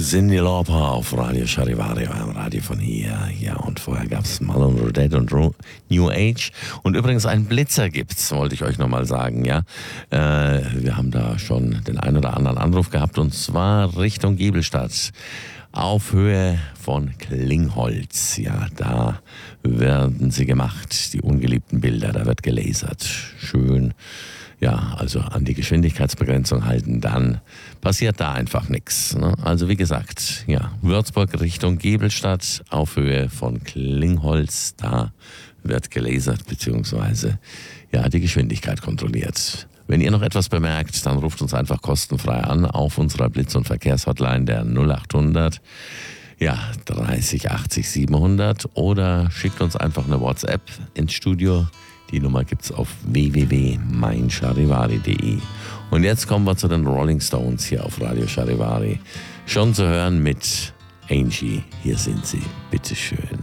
Cyndi Lauper auf Radio Charivari, eurem Radio von hier. Ja, und vorher gab es Marlon Rodette und New Age. Und übrigens einen Blitzer gibt's, wollte ich euch nochmal sagen, ja. Wir haben da schon den einen oder anderen Anruf gehabt, und zwar Richtung Giebelstadt. Auf Höhe von Klingholz, ja, da werden sie gemacht, die ungeliebten Bilder, da wird gelasert. Schön, ja, also an die Geschwindigkeitsbegrenzung halten, dann passiert da einfach nichts. Ne? Also wie gesagt, ja, Würzburg Richtung Giebelstadt, auf Höhe von Klingholz, da wird gelasert, beziehungsweise, ja, die Geschwindigkeit kontrolliert. Wenn ihr noch etwas bemerkt, dann ruft uns einfach kostenfrei an auf unserer Blitz- und Verkehrshotline der 0800 30 80 700 oder schickt uns einfach eine WhatsApp ins Studio. Die Nummer gibt's auf www.meincharivari.de. Und jetzt kommen wir zu den Rolling Stones hier auf Radio Charivari. Schon zu hören mit Angie. Hier sind sie. Bitteschön.